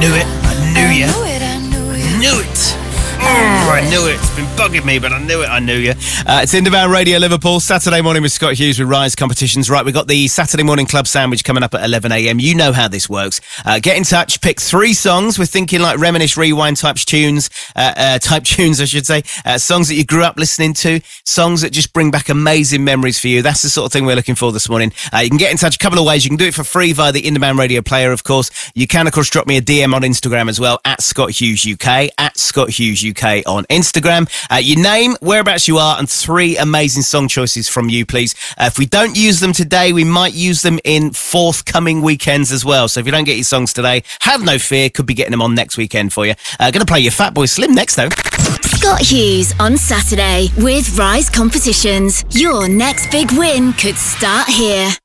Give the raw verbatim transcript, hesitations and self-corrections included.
knew it. I knew you. I knew it. Oh, I knew it. It's been bugging me, but I knew it. I knew you. Uh, it's Indie Radio Liverpool, Saturday morning with Scott Hughes with Rise Competitions. Right, we've got the Saturday morning club sandwich coming up at eleven a.m. You know how this works. Uh, get in touch, pick three songs. We're thinking like reminisce, rewind type tunes, uh, uh, type tunes, I should say. Uh, songs that you grew up listening to, songs that just bring back amazing memories for you. That's the sort of thing we're looking for this morning. Uh, you can get in touch a couple of ways. You can do it for free via the Indie Radio player, of course. You can, of course, drop me a D M on Instagram as well, at Scott Hughes U K, at Scott Hughes U K on Instagram. Uh, your name, whereabouts you are, and three amazing song choices from you, please. Uh, if we don't use them today, we might use them in forthcoming weekends as well. So if you don't get your songs today, have no fear. Could be getting them on next weekend for you. Uh, going to play your Fatboy Slim next, though. Scott Hughes on Saturday with Rise Competitions. Your next big win could start here.